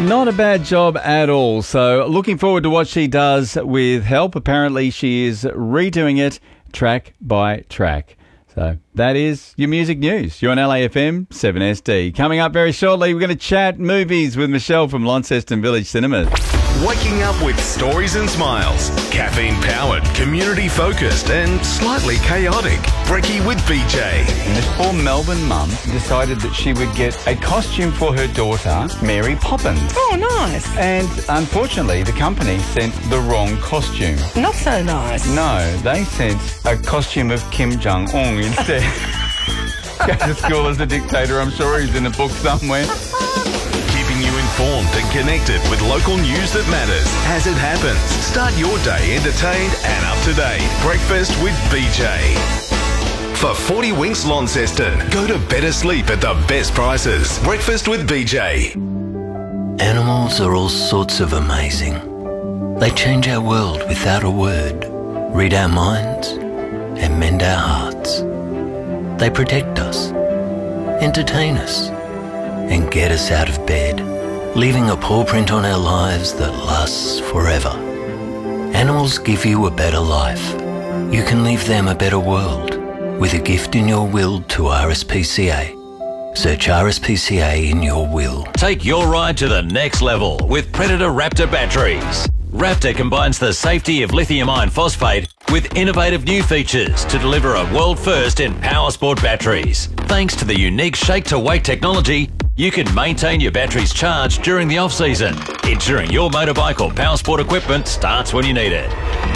Not a bad job at all. So looking forward to what she does with Help. Apparently she is redoing it track by track. So that is your music news. You're on LAFM 7SD. Coming up very shortly, we're going to chat movies with Michelle from Launceston Village Cinemas. Waking up with stories and smiles. Caffeine-powered, community-focused and slightly chaotic. Brekkie with BJ. And this poor Melbourne mum decided that she would get a costume for her daughter, Mary Poppins. Oh, nice. And unfortunately, the company sent the wrong costume. Not so nice. No, they sent a costume of Kim Jong-un instead. Go to school as a dictator, I'm sure he's in a book somewhere. Keeping you informed and connected with local news that matters as it happens. Start your day entertained and up to date. Breakfast with BJ. For 40 Winks Launceston, go to better sleep at the best prices. Breakfast with BJ. Animals are all sorts of amazing. They change our world without a word, read our minds, and mend our hearts. They protect us, entertain us, and get us out of bed, leaving a paw print on our lives that lasts forever. Animals give you a better life. You can leave them a better world with a gift in your will to RSPCA. Search RSPCA in your will. Take your ride to the next level with Predator Raptor batteries. Raptor combines the safety of lithium iron phosphate with innovative new features to deliver a world first in power sport batteries. Thanks to the unique shake-to-wake technology, you can maintain your batteries charged during the off-season, ensuring your motorbike or power sport equipment starts when you need it.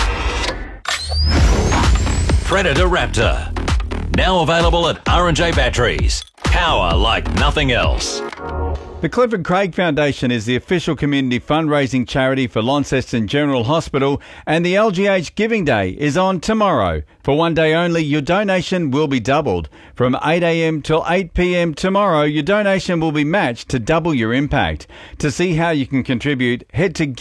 Predator Raptor. Now available at R&J Batteries. Power like nothing else. The Clifford Craig Foundation is the official community fundraising charity for Launceston General Hospital, and the LGH Giving Day is on tomorrow. For one day only, your donation will be doubled. From 8 a.m. till 8 p.m. tomorrow, your donation will be matched to double your impact. To see how you can contribute, head to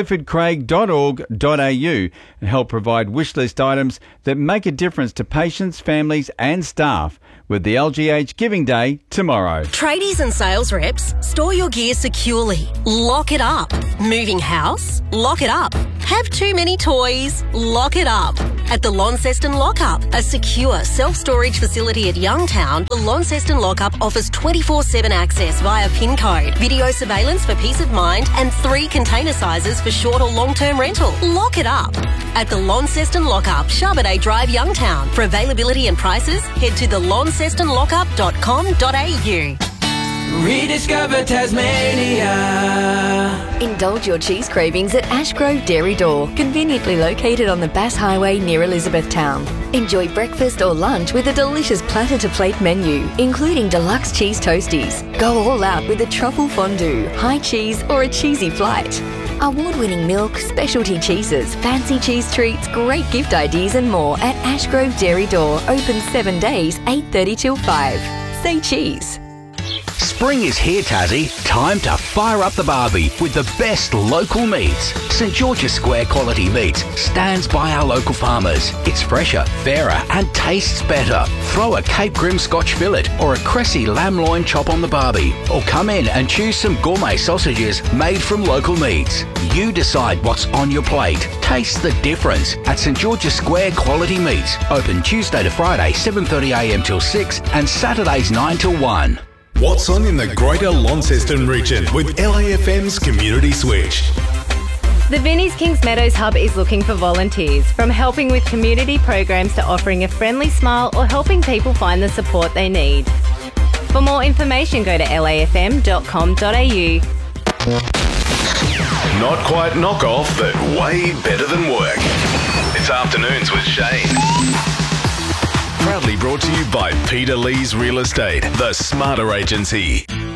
givecliffordcraig.org.au and help provide wishlist items that make a difference to patients, families and staff with the LGH Giving Day tomorrow. Tradies and sales reps, store your gear securely. Lock it up. Moving house? Lock it up. Have too many toys? Lock it up. At the Launceston Lockup, a secure self-storage facility at Youngtown, the Launceston Lockup offers 24/7 access via PIN code, video surveillance for peace of mind, and 3 container sizes for short or long-term rental. Lock it up. At the Launceston Lockup, Charbonnet Drive, Youngtown. For availability and prices, head to thelauncestonlockup.com.au. Rediscover Tasmania. Indulge your cheese cravings at Ashgrove Dairy Door, conveniently located on the Bass Highway near Elizabethtown. Enjoy breakfast or lunch with a delicious platter-to-plate menu, including deluxe cheese toasties. Go all out with a truffle fondue, high cheese or a cheesy flight. Award-winning milk, specialty cheeses, fancy cheese treats, great gift ideas and more at Ashgrove Dairy Door, open 7 days, 8:30 till 5. Say cheese. Spring is here, Tassie. Time to fire up the barbie with the best local meats. St George's Square quality meats stands by our local farmers. It's fresher, fairer and tastes better. Throw a Cape Grim Scotch fillet or a Cressy lamb loin chop on the barbie. Or come in and choose some gourmet sausages made from local meats. You decide what's on your plate. Taste the difference at St George's Square quality meats. Open Tuesday to Friday 7:30am till 6 and Saturdays 9 till 1. What's on in the Greater Launceston region with LAFM's Community Switch. The Vinnie's Kings Meadows Hub is looking for volunteers, from helping with community programs to offering a friendly smile or helping people find the support they need. For more information, go to lafm.com.au. Not quite knockoff, but way better than work. It's Afternoons with Shane. Proudly brought to you by Peter Lee's Real Estate, the smarter agency.